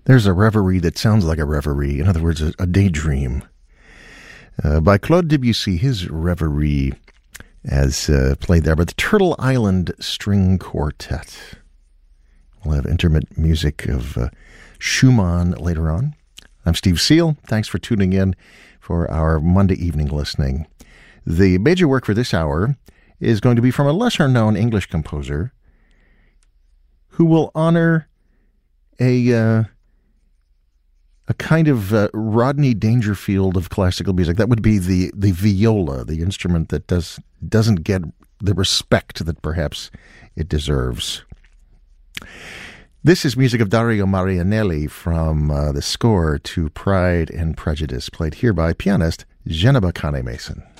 There's a reverie that sounds like a reverie. In other words, a daydream. By Claude Debussy, his Reverie, as played there by the Turtle Island String Quartet. We'll have intermittent music of Schumann later on. I'm Steve Seal. Thanks for tuning in for our Monday evening listening. The major work for this hour is going to be from a lesser-known English composer who will honor a kind of Rodney Dangerfield of classical music. That would be the viola, the instrument that doesn't get the respect that perhaps it deserves. This is music of Dario Marianelli from the score to Pride and Prejudice, played here by pianist Geneba Kane-Mason.